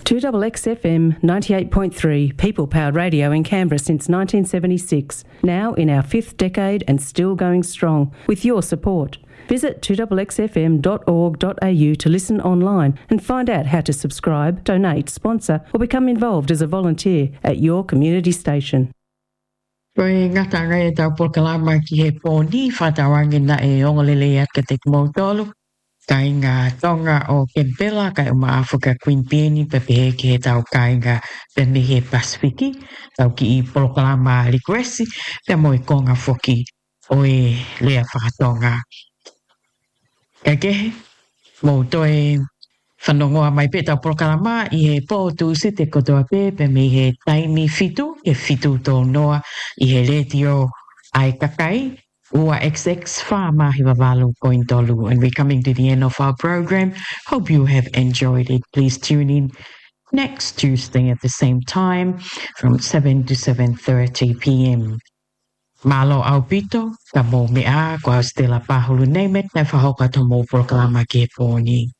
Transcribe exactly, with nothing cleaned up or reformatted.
two X X F M ninety-eight point three, people-powered radio in Canberra since nineteen seventy-six. Now in our fifth decade and still going strong, with your support. Visit two X X F M dot org dot a u to listen online and find out how to subscribe, donate, sponsor or become involved as a volunteer at your community station. Koe ngata ngai tau polkalama ki he pōni whatawangin na e ongolele at katik mautolu. Kai ngā tonga o Kempela, kai o Maafrika Queen Peony, pepe ki he tau kai ngā pene he Pasifiki, tau ki i polkalama requesti, te moi konga foki o e lea whakatonga. Kai kehe, mō toi whanongoa mai pe tau polkalama i he pōtu se te kotoa pe, pe me he taimi fitu, he fitu tō noa i he retio ai kakai, Ua X X Whama Hiwawalu Pointolu. And we're coming to the end of our program. Hope you have enjoyed it. Please tune in next Tuesday at the same time from seven to seven thirty p.m. Malo aupito, ka mō mea, kua Stella Pahulu Nemet, na whahoka to mō proklama ke pōni.